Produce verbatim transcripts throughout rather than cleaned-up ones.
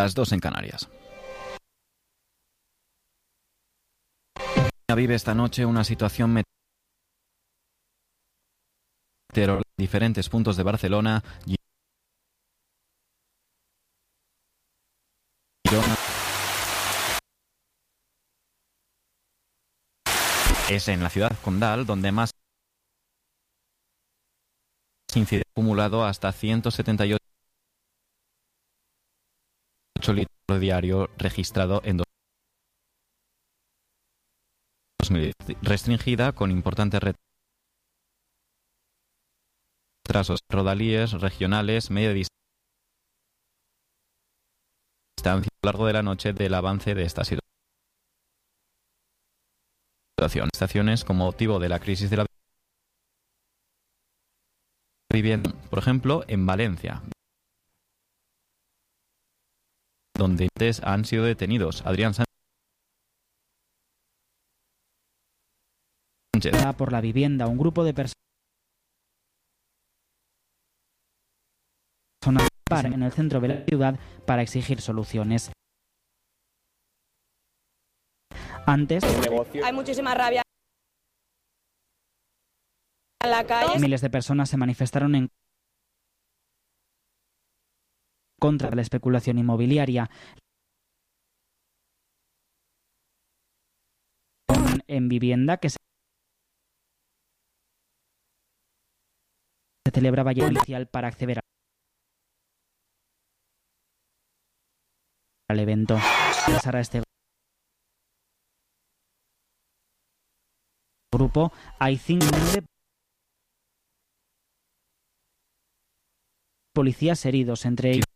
las dos en Canarias. Vive esta noche una situación meteorológica en diferentes puntos de Barcelona. Girona. Es en la ciudad condal donde más incidente acumulado hasta ciento setenta y ocho litros diario registrado en dos mil restringida con importantes retrasos rodalíes regionales media distancia a lo largo de la noche del avance de esta situación. Estaciones con motivo de la crisis de la vivienda, por ejemplo, en Valencia, donde han sido detenidos Adrián Sánchez por la vivienda, un grupo de personas en el centro de la ciudad para exigir soluciones. Antes, hay muchísima rabia en la calle. Miles de personas se manifestaron en contra de la especulación inmobiliaria. En vivienda que se celebraba ya inicial para acceder al evento. Pasar a este grupo hay cinco policías heridos, entre ellos.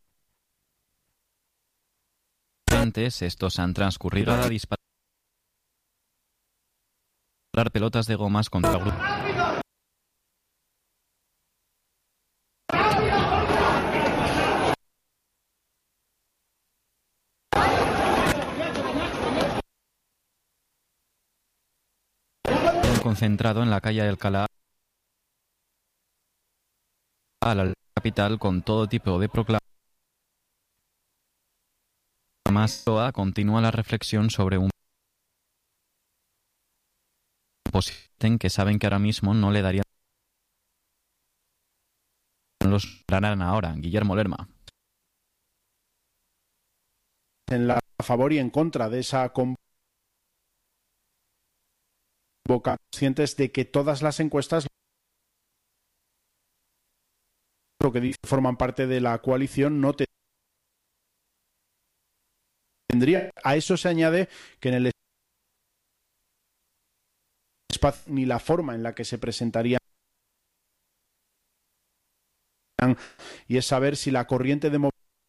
Estos han transcurrido a disparar pelotas de gomas contra grupos. Concentrado en la calle Alcalá, a la capital, con todo tipo de proclamaciones. Además, continúa la reflexión sobre un posible que saben que ahora mismo no le darían. Los darán ahora. Guillermo Lerma. En la a favor y en contra de esa convocatoria, conscientes de que todas las encuestas lo que dice forman parte de la coalición no te tendría. A eso se añade que en el espacio ni la forma en la que se presentarían, y es saber si la corriente de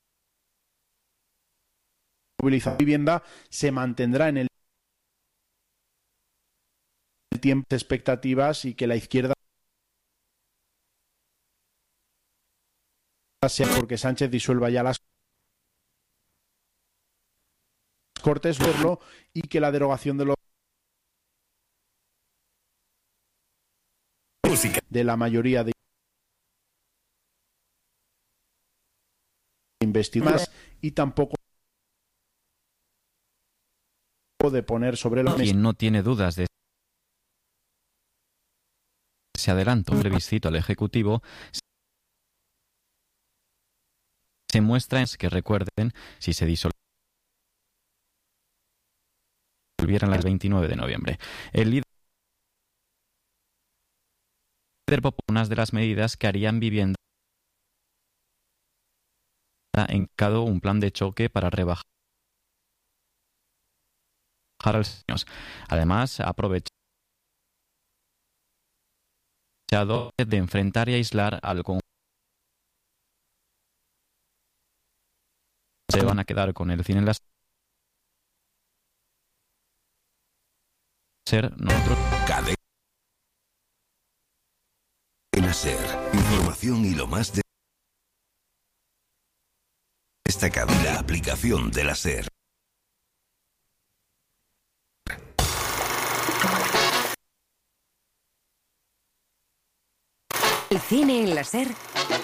movilización de vivienda se mantendrá en el tiempo de expectativas y que la izquierda sea porque Sánchez disuelva ya las Cortes, verlo, y que la derogación de los música de la mayoría de investigaciones y tampoco de poner sobre la mesa. Quien no tiene dudas de ese adelanto plebiscito al Ejecutivo se muestra en que recuerden si se disolvieran el veintinueve de noviembre. El líder propone unas de las medidas que harían vivienda en cada un plan de choque para rebajar a los años. Además, aprovechado de enfrentar y aislar al conjunto. Se van a quedar con el cine en las ser nosotros. Cadena Ser. Información y lo más de destacado. La aplicación de la Ser. El cine en la Ser